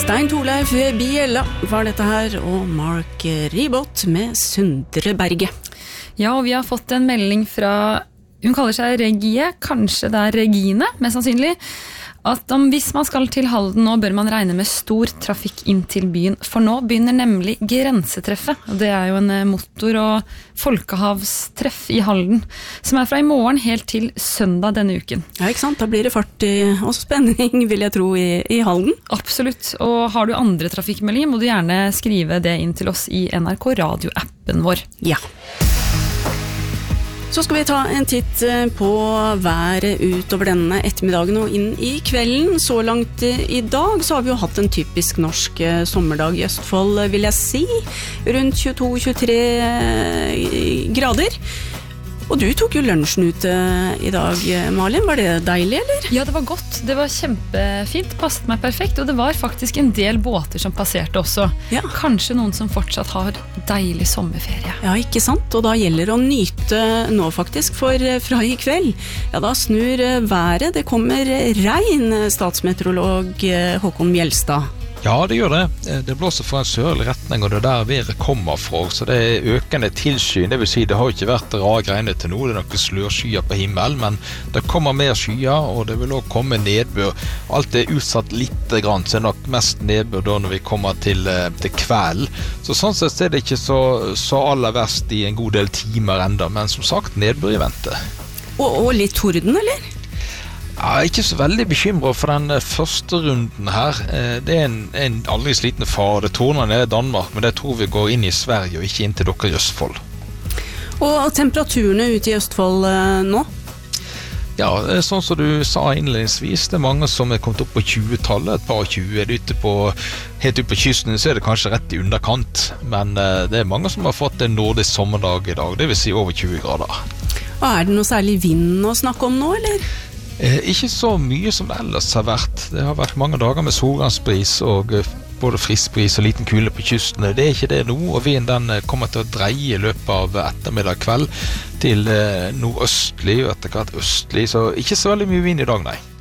Stein Torleif Biella var dette her, og Mark Ribot med Sundreberget. Ja, og vi har fått en melding fra, hun kaller seg Regie, kanskje det er Regine, mest sannsynlig, at hvis man skal til Halden nå, bør man regne med stor trafikk inn til byen, for nå begynner nemlig grensetreffet. Det er jo en motor- og folkehavstreff i Halden, som er fra i morgen helt til søndag denne uken. Ja, ikke sant? Da blir det fart og spenning, vil jeg tro, i Halden. Absolutt, og har du andre trafikkmeldinger, må du gjerne skrive det inn til oss i NRK Radio-appen vår. Ja. Så skal vi ta en titt på været utover denne ettermiddagen og inn i kvelden. Så langt i dag så har vi jo hatt en typisk norsk sommerdag i Østfold, vil jeg si. Rundt 22-23 grader. Og du tok jo lunsjen ute i dag, Malin. Var det deilig, eller? Ja, det var godt. Det var kjempefint. Passet meg perfekt. Og det var faktisk en del båter som passerte også. Ja. Kanskje noen som fortsatt har deilig sommerferie. Ja, ikke sant? Og da gjelder det å nyte nå faktisk, for fra i kveld, ja, da snur været. Det kommer regn, statsmeteorolog Håkon Mjelstad. Ja, det gjør det. Det blåser fra en sørlig retning, og det der været kommer fra, så det er økende tilsyn. Det vil si, det har ikke vært regnet til nå, det er noen slørskyer på himmelen, men det kommer mer skyer, og det vil også komme nedbør. Alt er utsatt litt grann, så er det nok mest nedbør da når vi kommer til kvelden. Så sånn sett er det ikke så aller verst i en god del timer enda, men som sagt, nedbør i vente. Og litt torden, eller? Jeg er ikke så veldig bekymret for den første runden her. Det er en aldri sliten fare. Det tårner ned i Danmark, men det tror vi går inn i Sverige og ikke inn til dere i Østfold. Og temperaturene ute i Østfold nå? Ja, sånn som du sa innledningsvis, det er mange som er kommet opp på 20-tallet, et par 20. Er det helt ute på kysten, så er det kanskje rett i underkant. Men det er mange som har fått en nordisk sommerdag i dag, det vil si over 20 grader. Og er det noe særlig vind å snakke om nå, eller? Ikke så mye som det ellers har vært. Det har vært mange dager med solgangsbris og både frisk bris og liten kule på kysten. Det er ikke det nå, og vinden den kommer til å dreie i løpet av ettermiddag kveld til nordøstlig og etter hvert østlig, så ikke så veldig mye vind i dag, nei.